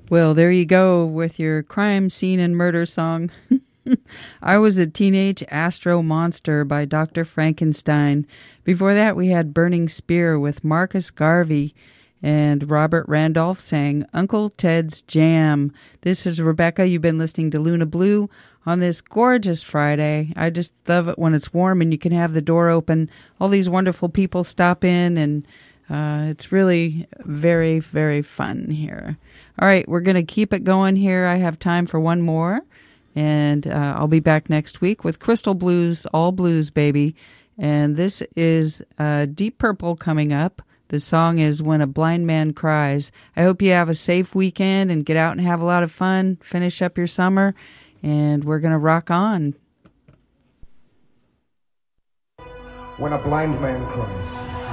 Well, there you go with your crime scene and murder song. I Was a Teenage Astro Monster by Dr. Frankenstein. Before that, we had Burning Spear with Marcus Garvey, and Robert Randolph sang Uncle Ted's Jam. This is Rebecca. You've been listening to Luna Blue on this gorgeous Friday. I just love it when it's warm and you can have the door open. All these wonderful people stop in, and it's really very, very fun here. All right, we're going to keep it going here. I have time for one more, and I'll be back next week with Crystal Blues, all blues, baby. And this is Deep Purple coming up. The song is When a Blind Man Cries. I hope you have a safe weekend and get out and have a lot of fun. Finish up your summer, and we're going to rock on. When a blind man cries.